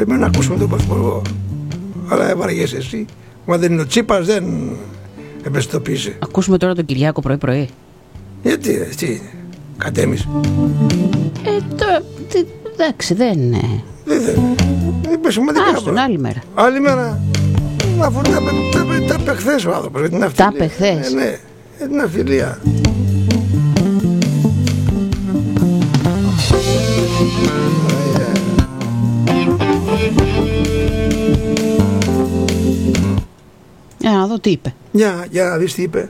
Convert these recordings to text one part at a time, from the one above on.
Πρέπει να ακούσουμε τον Πρωθυπουργό. Αλλά βαριέσαι εσύ. Μα δεν είναι ο Τσίπας, δεν ευαισθητοποίησε. Ακούσουμε τώρα τον Κυριάκο πρωί-πρωί. Γιατί, τι, κατέμεις. Εντάξει, δεν είναι. Δεν είπε σημαντικά. Άστον, άλλη μέρα. Άλλη μέρα. Αφού τα πεχθές ο άνθρωπος. Τα πεχθές. Ναι, την αφιλία. Για να δω τι είπε. Για να δεις τι είπε.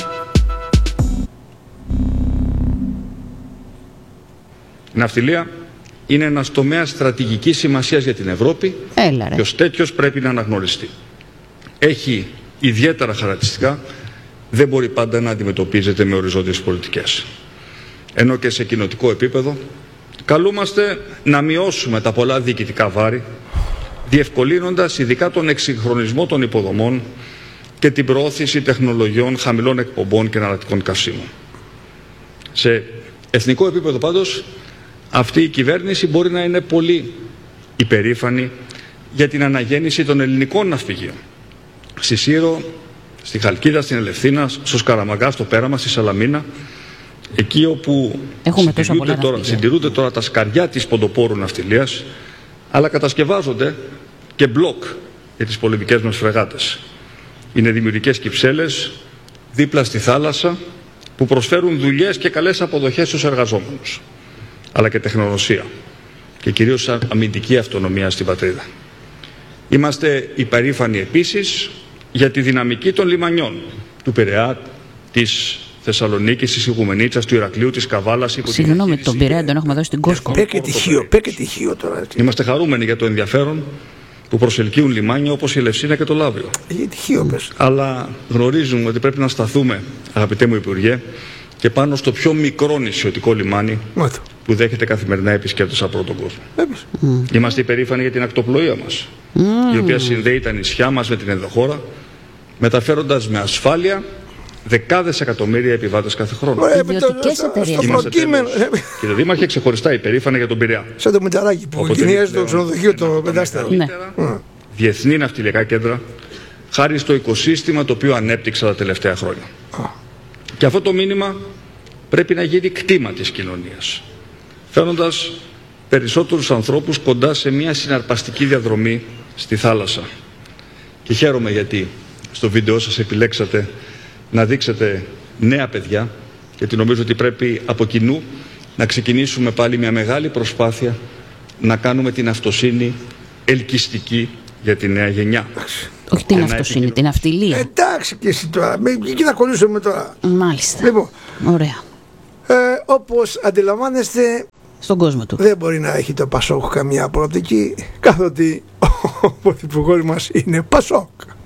Η ναυτιλία είναι ένας τομέας στρατηγικής σημασίας για την Ευρώπη. Έλα, ρε. Και ως τέτοιος πρέπει να αναγνωριστεί. Έχει ιδιαίτερα χαρακτηριστικά, δεν μπορεί πάντα να αντιμετωπίζεται με οριζόντιες πολιτικές. Ενώ και σε κοινοτικό επίπεδο καλούμαστε να μειώσουμε τα πολλά διοικητικά βάρη, διευκολύνοντας ειδικά τον εξυγχρονισμό των υποδομών και την προώθηση τεχνολογιών χαμηλών εκπομπών και εναλλακτικών καυσίμων. Σε εθνικό επίπεδο πάντως, αυτή η κυβέρνηση μπορεί να είναι πολύ υπερήφανη για την αναγέννηση των ελληνικών ναυπηγείων. Στη Σύρο, στη Χαλκίδα, στην Ελευθύνα, στο Σκαραμαγκά, στο Πέραμα, στη Σαλαμίνα, εκεί όπου συντηρούνται τώρα τα σκαριά της ποντοπόρου ναυτιλίας, αλλά κατασκευάζονται και μπλοκ για τις πολεμικές μας φρεγάτες. Είναι δημιουργικές κυψέλες δίπλα στη θάλασσα που προσφέρουν δουλειές και καλές αποδοχές στους εργαζόμενους, αλλά και τεχνογνωσία και κυρίως αμυντική αυτονομία στην πατρίδα. Είμαστε υπερήφανοι επίσης για τη δυναμική των λιμανιών του Πειραιά, της Θεσσαλονίκης, της Ιγουμενίτσας, του Ηρακλείου, της Καβάλας. Συγγνώμη, τον Πειραιά τον έχουμε δώσει στην Κόσκο. Πέκε τυχείο τώρα. Είμαστε χαρούμενοι για το ενδιαφέρον που προσελκύουν λιμάνια όπως η Ελευσίνα και το Λαύριο. Τυχείο, πες. Αλλά γνωρίζουμε ότι πρέπει να σταθούμε, αγαπητέ μου Υπουργέ, και πάνω στο πιο μικρό νησιωτικό λιμάνι που δέχεται καθημερινά επισκέπτες από όλο τον κόσμο. Είμαστε υπερήφανοι για την ακτοπλοεία μας, η οποία συνδέει τα νησιά μας με την ενδοχώρα, μεταφέροντας με ασφάλεια δεκάδες εκατομμύρια επιβάτες κάθε χρόνο. Ιδιωτικές εταιρείες. Κύριε Δήμαρχε, ξεχωριστά υπερήφανα για τον Πειραιά. Σαν το Μηταράκι που εγκαινιάζει το ξενοδοχείο το πεντάστερο. Διεθνή ναυτιλιακά κέντρα, χάρη στο οικοσύστημα το οποίο ανέπτυξα τα τελευταία χρόνια. Και αυτό το μήνυμα πρέπει να γίνει κτήμα της κοινωνίας, φέρνοντας περισσότερους ανθρώπους κοντά σε μια συναρπαστική διαδρομή στη θάλασσα. Και χαίρομαι γιατί στο βίντεο σας επιλέξατε να δείξετε νέα παιδιά, γιατί νομίζω ότι πρέπει από κοινού να ξεκινήσουμε πάλι μια μεγάλη προσπάθεια να κάνουμε την αυτοσύνη ελκυστική για τη νέα γενιά. Όχι την αυτοσύνη, την αυτιλία. Εντάξει και εσύ τώρα, εκεί θα κολλήσουμε τώρα. Μάλιστα. Λοιπόν, ωραία. Όπως αντιλαμβάνεστε, στον κόσμο του δεν μπορεί να έχει το Πασόκ καμία προοπτική, καθότι ο πρωθυπουργός μας είναι Πασόκ.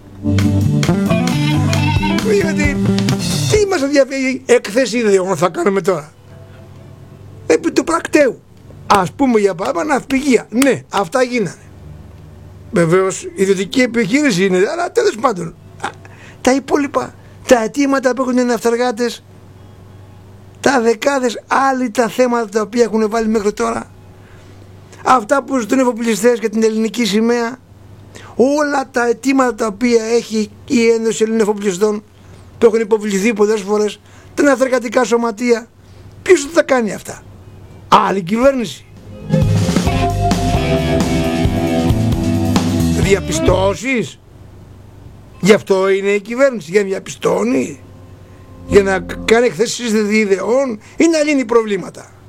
Γιατί τι μας ενδιαφέρει, έκθεση ιδεών θα κάνουμε τώρα επί του πρακτέου. Ας πούμε για παράδειγμα ναυπηγεία. Ναι, αυτά γίνανε. Βεβαίως ιδιωτική επιχείρηση είναι, αλλά τέλος πάντων τα υπόλοιπα, τα αιτήματα που έχουν οι ναυτεργάτες, τα δεκάδες άλλοι τα θέματα τα οποία έχουν βάλει μέχρι τώρα, αυτά που ζητούν οι εφοπλιστές για την ελληνική σημαία, όλα τα αιτήματα τα οποία έχει η Ένωση Ελλήνων Εφοπλιστών που έχουν υποβληθεί πολλές φορές, τα ναυτεργατικά σωματεία, ποιος θα τα κάνει αυτά? Άλλη κυβέρνηση. Διαπιστώσεις. Γι' αυτό είναι η κυβέρνηση, για να διαπιστώνει, για να κάνει εκθέσεις ιδεών ή να λύνει προβλήματα.